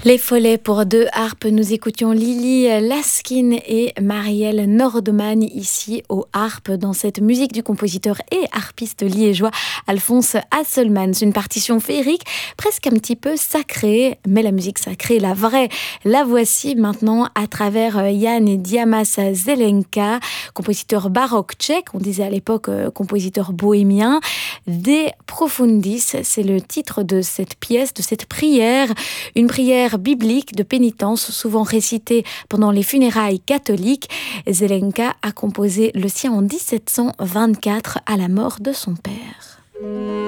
Les Follets pour deux harpes, nous écoutions Lily Laskin et Marielle Nordman ici aux harpes dans cette musique du compositeur et harpiste liégeois Alphonse Hasselmann. C'est une partition féerique, presque un petit peu sacrée, mais la musique sacrée, la vraie, la voici maintenant à travers Jan Diamas Zelenka, compositeur baroque tchèque, on disait à l'époque compositeur bohémien. De Profundis, c'est le titre de cette pièce, de cette prière, une prière biblique de pénitence, souvent récitée pendant les funérailles catholiques. Zelenka a composé le sien en 1724 à la mort de son père.